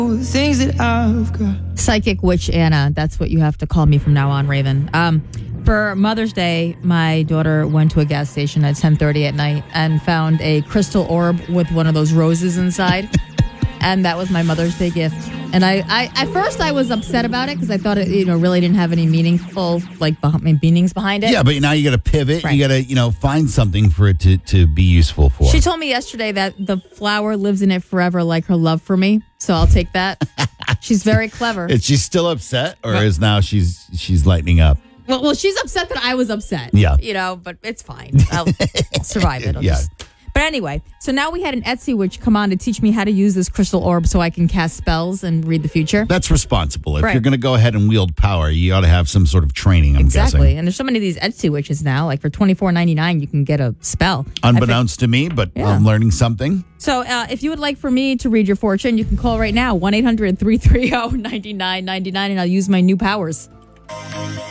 Things that I've got. Psychic Witch Anna. That's what you have to call me from now on, Raven. For Mother's Day, my daughter went to a gas station at 10:30 at night and found a crystal orb with one of those roses inside. And that was my Mother's Day gift. And I at first I was upset about it because I thought it, really didn't have any meaningful meanings behind it. Yeah, but now you got to pivot. Right. You got to, find something for it to be useful for. She told me yesterday that the flower lives in it forever, like her love for me. So I'll take that. She's very clever. Is she still upset, or is now she's lightening up? Well, she's upset that I was upset. Yeah. But it's fine. I'll survive it. Yeah. But anyway, so now we had an Etsy witch come on to teach me how to use this crystal orb so I can cast spells and read the future. That's responsible. If Right. you're going to go ahead and wield power, you ought to have some sort of training, I'm Exactly. guessing. And there's so many of these Etsy witches now. Like for $24.99, you can get a spell. Unbeknownst to me, but Yeah. I'm learning something. So if you would like for me to read your fortune, you can call right now, 1-800-330-9999, and I'll use my new powers.